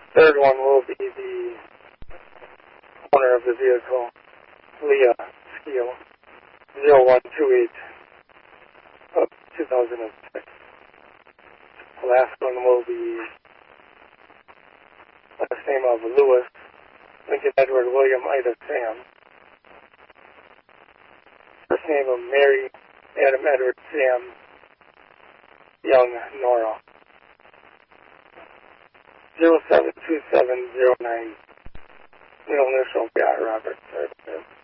Third one will be the owner of the vehicle, Leah Skeel, 0128 of 2006. The last one will be last name of Lewis, Lincoln Edward William Ida Sam. First name of Mary Adam Edward Sam Young Nora. 072709. Middle initial, Robert.